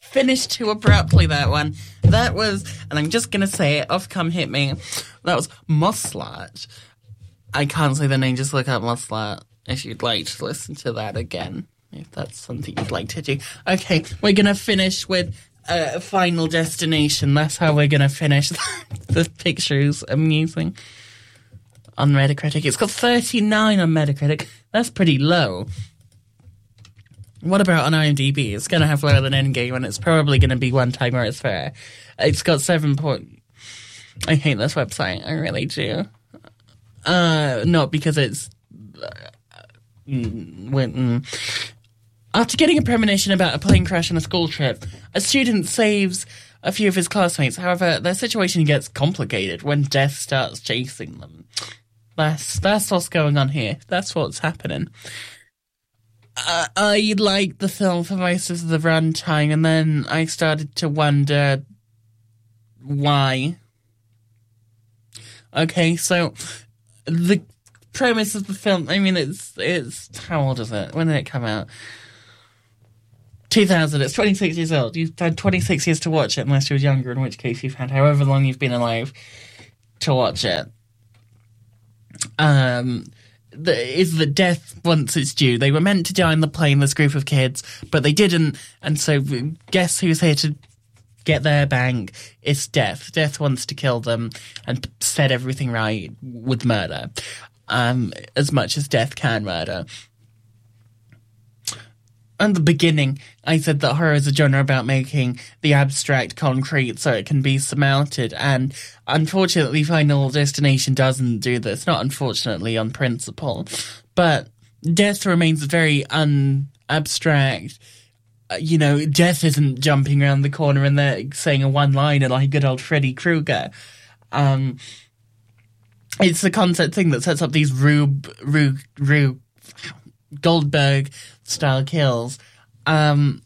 finished too abruptly, that one. That was, and I'm just going to say it, off come hit me, that was Muslat. I can't say the name, just look up Muslat if you'd like to listen to that again, if that's something you'd like to do. Okay, we're going to finish with Final Destination. That's how we're going to finish. The picture's amusing. On Metacritic, it's got 39 on Metacritic. That's pretty low. What about on IMDb? It's going to have lower than Endgame, and it's probably going to be One Time or It's Fair. It's got 7 point... I hate this website. I really do. Not because it's... After getting a premonition about a plane crash on a school trip, a student saves a few of his classmates. However, their situation gets complicated when death starts chasing them. That's what's going on here. That's what's happening. I liked the film for most of the runtime, and then I started to wonder why. Okay, so the premise of the film, I mean, it's how old is it? When did it come out? 2000. It's 26 years old. You've had 26 years to watch it, unless you're younger, in which case you've had however long you've been alive to watch it. Is that death once it's due. They were meant to die in the plane, this group of kids, but they didn't, and so guess who's here to get their bank? It's death. Death wants to kill them and set everything right with murder. As much as death can murder. At the beginning, I said that horror is a genre about making the abstract concrete so it can be surmounted, and unfortunately Final Destination doesn't do this. Not unfortunately, on principle. But death remains very abstract. Death isn't jumping around the corner and they're saying a one-liner like good old Freddy Krueger. It's the concept thing that sets up these Rube Goldberg-style kills, and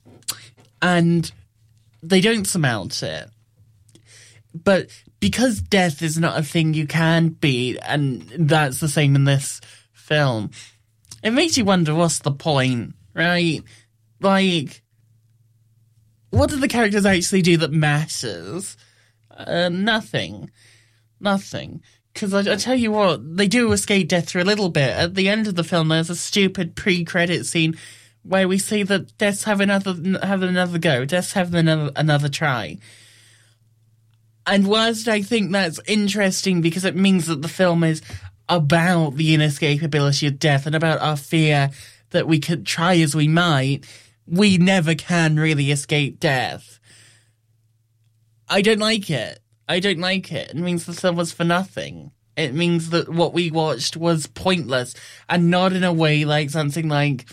they don't surmount it. But because death is not a thing you can beat, and that's the same in this film, it makes you wonder what's the point, right? Like, what do the characters actually do that matters? Nothing. Because I tell you what, they do escape death through a little bit. At the end of the film, there's a stupid pre-credit scene where we see that deaths have another go. Deaths have another try. And whilst I think that's interesting because it means that the film is about the inescapability of death and about our fear that we could try as we might, we never can really escape death. I don't like it. It means the film was for nothing. It means that what we watched was pointless, and not in a way like something like,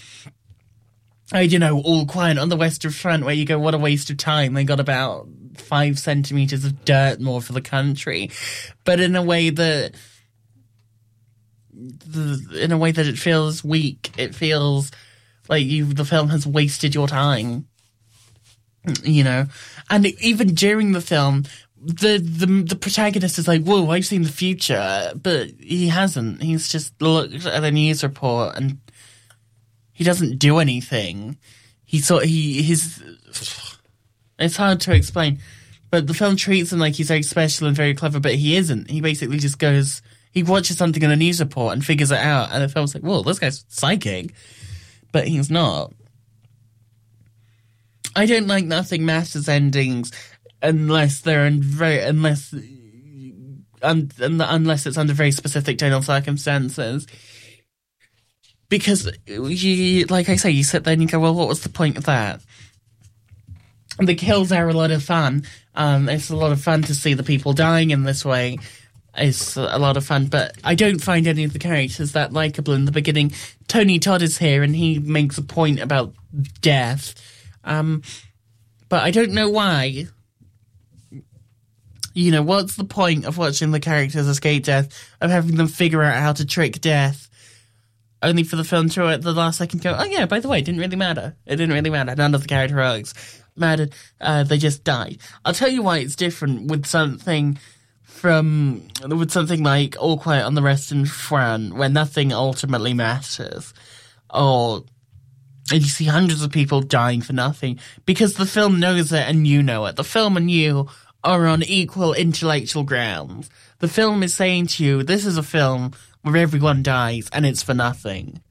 All Quiet on the Western Front, where you go, what a waste of time. They got about 5 centimeters of dirt more for the country. But in a way that it feels weak. It feels like the film has wasted your time. And even during the film, the protagonist is like, whoa, I've seen the future, but he hasn't. He's just looked at a news report and he doesn't do anything. It's hard to explain, but the film treats him like he's very special and very clever, but he isn't. He basically just goes, he watches something in a news report and figures it out, and the film's like, whoa, this guy's psychic, but he's not. I don't like Nothing Matters endings unless it's under very specific tonal circumstances. Because like I say, you sit there and you go, well, what was the point of that? And the kills are a lot of fun. It's a lot of fun to see the people dying in this way. It's a lot of fun, but I don't find any of the characters that likable in the beginning. Tony Todd is here and he makes a point about death. But I don't know why. What's the point of watching the characters escape death, of having them figure out how to trick death, only for the film to at the last second go, oh yeah, by the way, it didn't really matter. None of the character arcs mattered. They just died. I'll tell you why it's different with something like All Quiet on the Western Front, where nothing ultimately matters. Or And you see hundreds of people dying for nothing because the film knows it and you know it. The film and you are on equal intellectual grounds. The film is saying to you, this is a film where everyone dies and it's for nothing.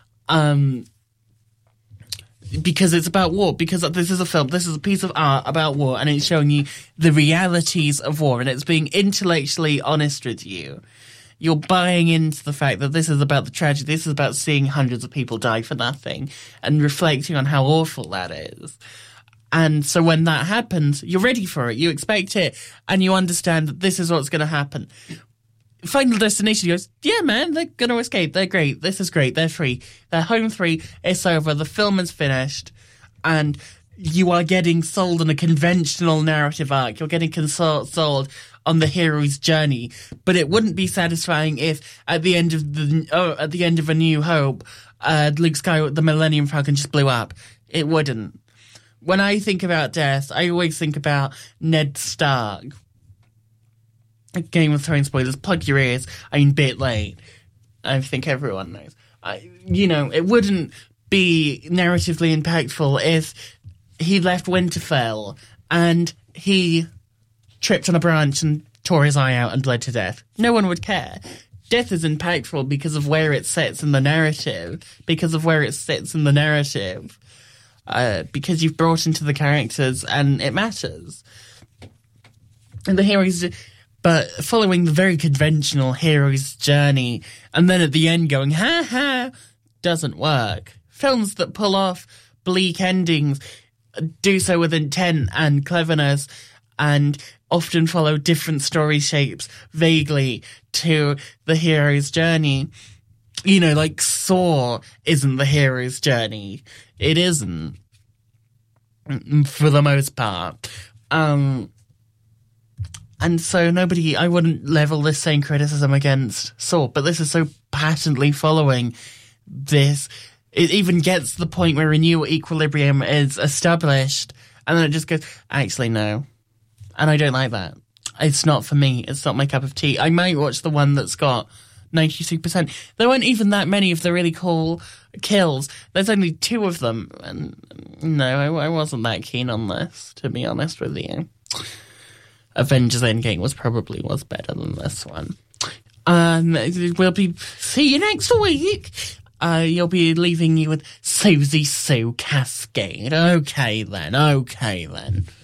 Because it's about war, because this is a film, this is a piece of art about war, and it's showing you the realities of war, and it's being intellectually honest with you. You're buying into the fact that this is about the tragedy, this is about seeing hundreds of people die for nothing, and reflecting on how awful that is. And so when that happens, you're ready for it, you expect it, and you understand that this is what's going to happen. Final Destination goes, yeah, man, they're going to escape. They're great. This is great. They're free. They're home free. It's over. The film is finished. And you are getting sold on a conventional narrative arc. You're getting sold on the hero's journey. But it wouldn't be satisfying if at the end of A New Hope, Luke Skywalker, the Millennium Falcon just blew up. It wouldn't. When I think about death, I always think about Ned Stark. Game of Thrones spoilers, plug your ears. I mean, bit late. I think everyone knows. It wouldn't be narratively impactful if he left Winterfell and he tripped on a branch and tore his eye out and bled to death. No one would care. Death is impactful because of where it sits in the narrative. Because you've brought into the characters and it matters. And the heroes... But following the very conventional hero's journey and then at the end going, ha ha, doesn't work. Films that pull off bleak endings do so with intent and cleverness and often follow different story shapes vaguely to the hero's journey. Like Saw isn't the hero's journey. It isn't. For the most part. And so I wouldn't level this same criticism against Saw, but this is so patently following this. It even gets to the point where a new equilibrium is established, and then it just goes, actually, no. And I don't like that. It's not for me. It's not my cup of tea. I might watch the one that's got 92%. There weren't even that many of the really cool kills. There's only 2 of them. And no, I wasn't that keen on this, to be honest with you. Avengers Endgame was better than this one. See you next week. You'll be leaving you with Susie Sue Cascade. Okay then.